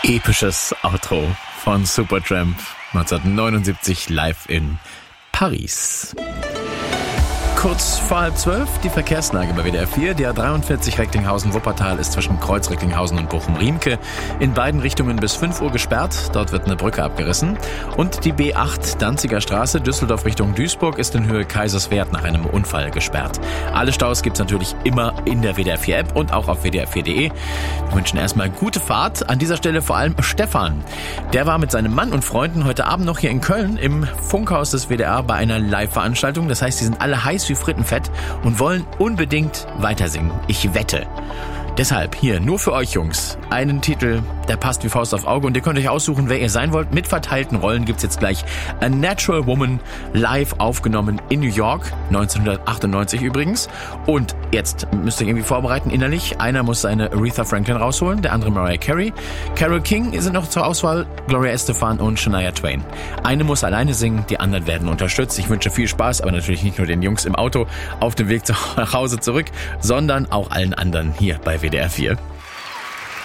Episches Outro von Supertramp 1979 live in Paris. Kurz vor 11:30 die Verkehrslage bei WDR 4. Der A43 Recklinghausen-Wuppertal ist zwischen Kreuz Recklinghausen und Bochum-Riemke in beiden Richtungen bis 5 Uhr gesperrt. Dort wird eine Brücke abgerissen. Und die B8 Danziger Straße Düsseldorf Richtung Duisburg ist in Höhe Kaiserswerth nach einem Unfall gesperrt. Alle Staus gibt's natürlich immer in der WDR 4 App und auch auf WDR4.de. Wir wünschen erstmal gute Fahrt. An dieser Stelle vor allem Stefan. Der war mit seinem Mann und Freunden heute Abend noch hier in Köln im Funkhaus des WDR bei einer Live-Veranstaltung. Das heißt, die sind alle heiß wie Frittenfett und wollen unbedingt weiter singen. Ich wette. Deshalb hier nur für euch Jungs einen Titel, der passt wie Faust auf Auge und ihr könnt euch aussuchen, wer ihr sein wollt. Mit verteilten Rollen gibt's jetzt gleich A Natural Woman live aufgenommen in New York, 1998 übrigens. Und jetzt müsst ihr irgendwie vorbereiten innerlich. Einer muss seine Aretha Franklin rausholen, der andere Mariah Carey. Carole King sind noch zur Auswahl, Gloria Estefan und Shania Twain. Eine muss alleine singen, die anderen werden unterstützt. Ich wünsche viel Spaß, aber natürlich nicht nur den Jungs im Auto auf dem Weg nach Hause zurück, sondern auch allen anderen hier bei WDR 4.